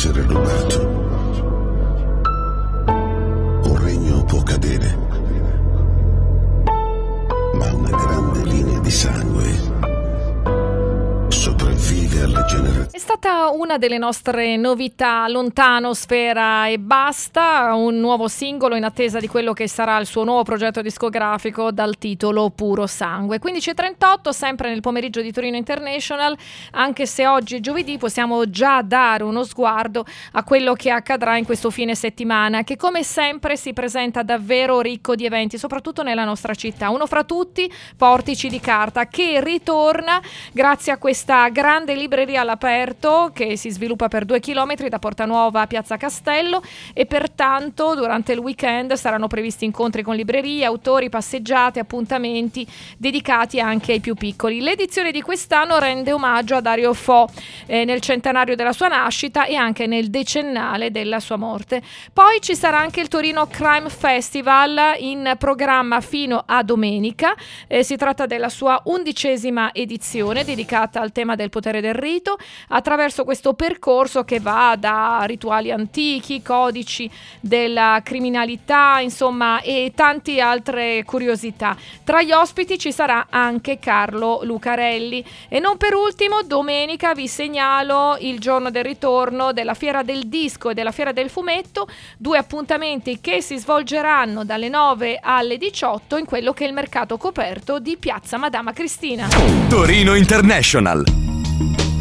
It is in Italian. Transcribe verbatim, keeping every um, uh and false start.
essere rubato. Un regno può cadere, ma una grande linea di sangue sopravvive alle generazioni. È stata una delle nostre novità, Lontano, Sfera e Basta, un nuovo singolo in attesa di quello che sarà il suo nuovo progetto discografico dal titolo Puro Sangue. quindici e trentotto, sempre nel pomeriggio di Torino International, anche se oggi è giovedì, possiamo già dare uno sguardo a quello che accadrà in questo fine settimana, che come sempre si presenta davvero ricco di eventi, soprattutto nella nostra città. Uno fra tutti, Portici di Carta, che ritorna grazie a questa grande libreria all'aperto che si sviluppa per due chilometri da Porta Nuova a Piazza Castello, e pertanto durante il weekend saranno previsti incontri con librerie, autori, passeggiate, appuntamenti dedicati anche ai più piccoli. L'edizione di quest'anno rende omaggio a Dario Fo eh, nel centenario della sua nascita e anche nel decennale della sua morte. Poi ci sarà anche il Torino Crime Festival in programma fino a domenica. Eh, si tratta della sua undicesima edizione dedicata al tema del potere del rito, attraverso questo percorso che va da rituali antichi, codici della criminalità, insomma, e tante altre curiosità. Tra gli ospiti ci sarà anche Carlo Lucarelli. E non per ultimo, domenica vi segnalo il giorno del ritorno della Fiera del Disco e della Fiera del Fumetto, due appuntamenti che si svolgeranno dalle nove alle diciotto in quello che è il mercato coperto di Piazza Madama Cristina. Torino International.